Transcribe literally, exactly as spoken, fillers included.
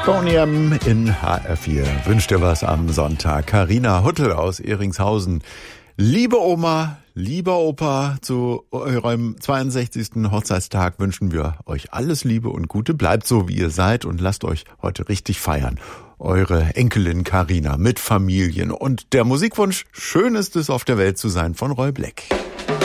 Boney M in H R vier. Wünscht dir was am Sonntag. Carina Huttel aus Ehringshausen. Liebe Oma, lieber Opa, zu eurem zweiundsechzigsten Hochzeitstag wünschen wir euch alles Liebe und Gute. Bleibt so, wie ihr seid und lasst euch heute richtig feiern. Eure Enkelin Carina mit Familien und der Musikwunsch, schön ist es auf der Welt zu sein, von Roy Black.